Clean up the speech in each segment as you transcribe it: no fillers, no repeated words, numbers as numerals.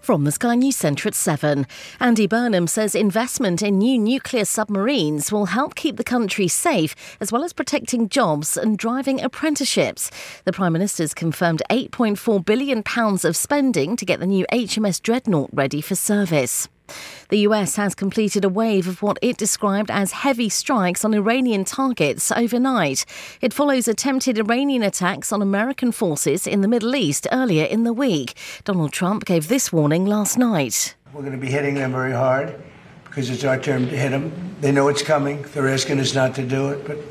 From the Sky News Centre at 7. Andy Burnham says investment in new nuclear submarines will help keep the country safe, as well as protecting jobs and driving apprenticeships. The Prime Minister's confirmed £8.4 billion of spending to get the new HMS Dreadnought ready for service. The US has completed a wave of what it described as heavy strikes on Iranian targets overnight. It follows attempted Iranian attacks on American forces in the Middle East earlier in the week. Donald Trump gave this warning last night. We're going to be hitting them very hard because it's our turn to hit them. They know it's coming. They're asking us not to do it, but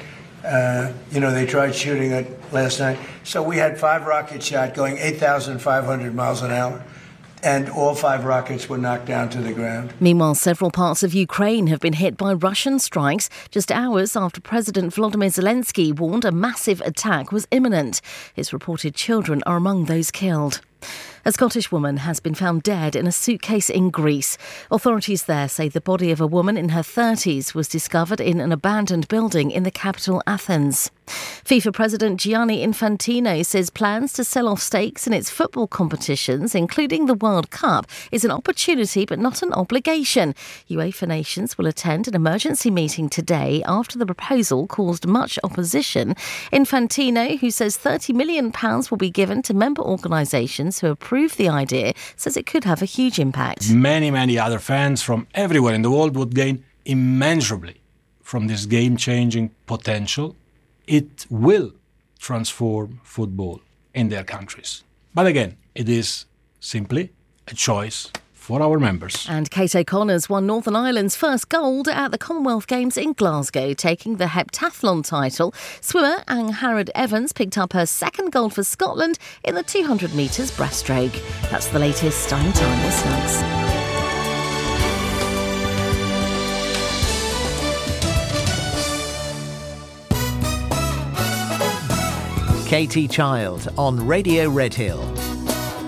they tried shooting it last night. So we had 5 rockets shot going 8,500 miles an hour. And all 5 rockets were knocked down to the ground. Meanwhile, several parts of Ukraine have been hit by Russian strikes just hours after President Volodymyr Zelensky warned a massive attack was imminent. It's reported children are among those killed. A Scottish woman has been found dead in a suitcase in Greece. Authorities there say the body of a woman in her 30s was discovered in an abandoned building in the capital, Athens. FIFA President Gianni Infantino says plans to sell off stakes in its football competitions, including the World Cup, is an opportunity but not an obligation. UEFA nations will attend an emergency meeting today after the proposal caused much opposition. Infantino, who says £30 million will be given to member organisations who approve the idea, says it could have a huge impact. Many other fans from everywhere in the world would gain immeasurably from this game-changing potential. It will transform football in their countries. But again, it is simply a choice for our members. And Kate O'Connor's won Northern Ireland's first gold at the Commonwealth Games in Glasgow, taking the heptathlon title. Swimmer Angharad Evans picked up her second gold for Scotland in the 200 metres breaststroke. That's the latest. I'm Tanya Snuggs. Katie Child on Radio Redhill.